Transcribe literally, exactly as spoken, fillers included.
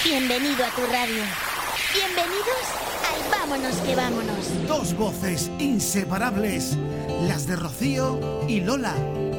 Bienvenido a tu radio. Bienvenidos al Vámonos que Vámonos. Dos voces inseparables, las de Rocío y Lola.